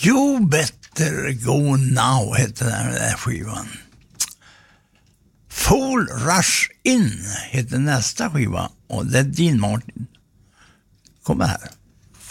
You Better Go Now heter den där skivan. Fool Rush In heter nästa skiva och det är Dean Martin. Kommer här.